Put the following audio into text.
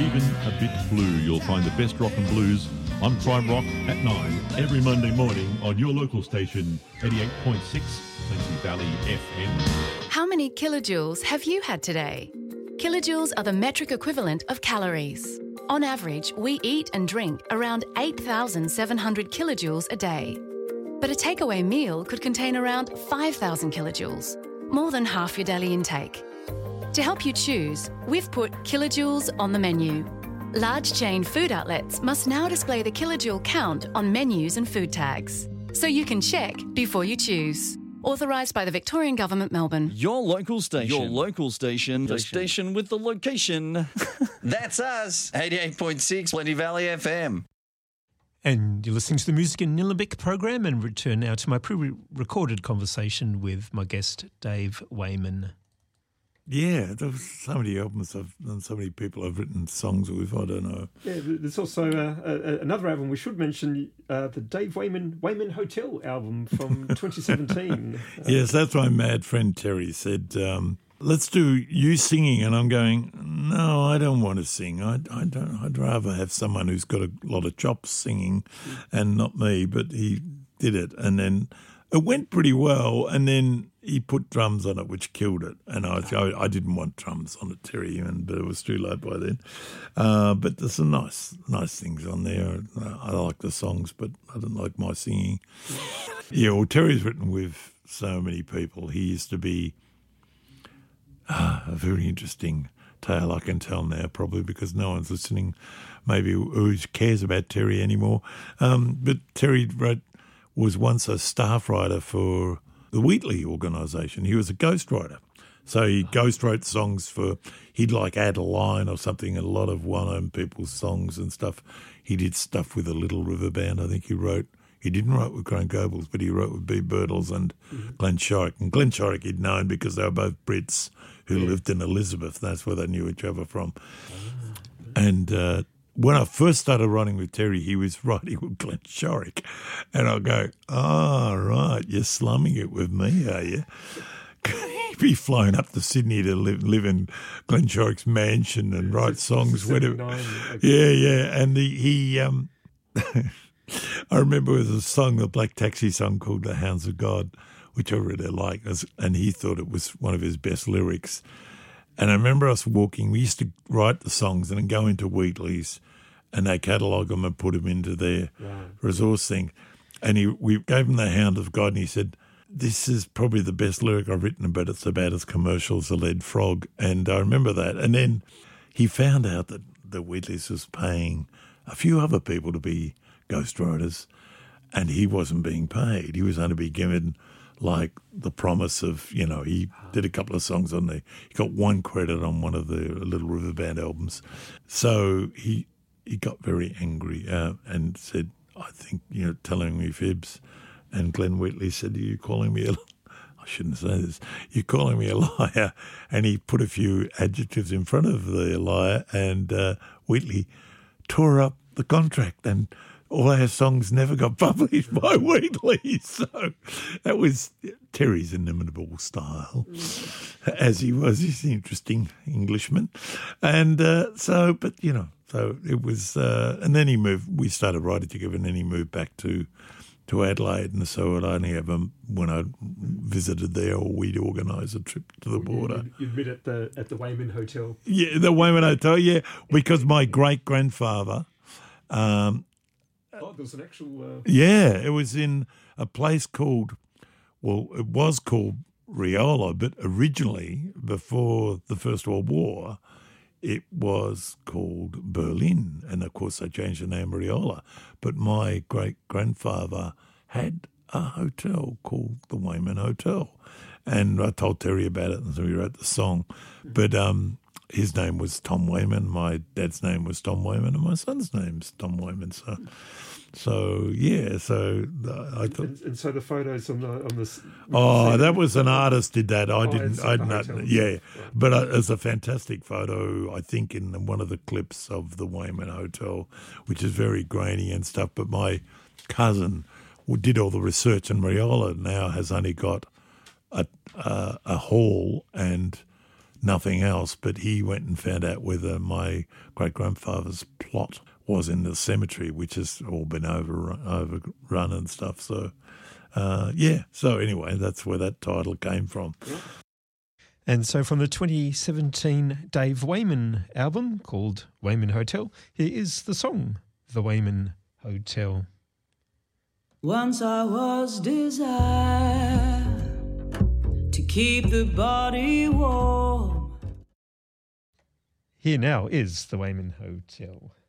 even a bit blue. You'll find the best rock and blues on Prime Rock at 9 every Monday morning on your local station, 88.6 Plenty Valley FM. How many kilojoules have you had today? Kilojoules are the metric equivalent of calories. On average, we eat and drink around 8,700 kilojoules a day. But a takeaway meal could contain around 5,000 kilojoules, more than half your daily intake. To help you choose, we've put kilojoules on the menu. Large chain food outlets must now display the kilojoule count on menus and food tags, so you can check before you choose. Authorised by the Victorian Government, Melbourne. Your local station. Your local station. The station with the location. That's us, 88.6 Plenty Valley FM. And you're listening to the Music in Nillumbik program, and return now to my pre-recorded conversation with my guest, Dave Wayman. Yeah, there's so many albums and so many people have written songs with, I don't know. Yeah, there's also another album we should mention, the Dave Wayman Hotel album from 2017. Yes, that's my mad friend Terry said, let's do you singing, and I'm going, no, I don't want to sing. I'd rather have someone who's got a lot of chops singing and not me, but he did it, and then it went pretty well, and then he put drums on it, which killed it. And I didn't want drums on it, Terry, but it was too late by then. But there's some nice things on there. I like the songs, but I don't like my singing. Yeah, well, Terry's written with so many people. He used to be a very interesting tale I can tell now, probably because no one's listening, maybe who cares about Terry anymore. But Terry was once a staff writer for the Wheatley organisation. He was a ghostwriter. So he ghostwrote songs he'd like add a line or something in a lot of one-home people's songs and stuff. He did stuff with a Little River Band. I think he didn't write with Grant Gobles, but he wrote with B. Birtles and Glenn Shorrock. And Glenn Shorrock he'd known because they were both Brits who lived in Elizabeth. That's where they knew each other from. And when I first started writing with Terry, he was writing with Glenn Shorrock. And I'll go, right, you're slumming it with me, are you? He'd be flown up to Sydney to live in Glenn Shorrock's mansion and write songs. Whatever. Yeah. And I remember there was a song, the Black Taxi song called The Hounds of God, which I really liked, and he thought it was one of his best lyrics. And I remember us walking. We used to write the songs and then go into Wheatley's, and they catalogue them and put them into their resource thing. And we gave him The Hound of God, and he said, this is probably the best lyric I've written, but it's about as commercial as a lead frog. And I remember that. And then he found out that the Wheatley's was paying a few other people to be ghostwriters, and he wasn't being paid. He was only being given like the promise of, he did a couple of songs on there. He got one credit on one of the Little River Band albums. So he got very angry and said, I think, telling me fibs. And Glenn Wheatley said, are you calling me I shouldn't say this, you're calling me a liar. And he put a few adjectives in front of the liar, and Wheatley tore up the contract, and all our songs never got published by Wheatley. So that was Terry's inimitable style, as he was. He's an interesting Englishman. And so it was, and then we started writing together, and then he moved back to Adelaide. And so I'd only have him when I visited there, or we'd organise a trip to the border. You'd meet at the Wayman Hotel. Yeah, the Wayman Hotel, yeah, because my great-grandfather... there's an actual... Yeah, it was in a place called, it was called Riola, but originally, before the First World War, it was called Berlin. And, of course, they changed the name Riola. But my great-grandfather had a hotel called the Wayman Hotel. And I told Terry about it, and so he wrote the song. But his name was Tom Wayman. My dad's name was Tom Wayman, and my son's name's Tom Wayman. So yeah. So I thought. And so the photos on this. That was an artist did that. I didn't. I not. Yeah, right. But it's a fantastic photo. I think in one of the clips of the Wayman Hotel, which is very grainy and stuff. But my cousin did all the research, and Riola now has only got a hall and nothing else. But he went and found out whether my great-grandfather's plot was in the cemetery, which has all been overrun and stuff. So, So anyway, that's where that title came from. And so from the 2017 Dave Wayman album called Wayman Hotel, here is the song, The Wayman Hotel. Once I was desired to keep the body warm. Here now is the Wayman Hotel.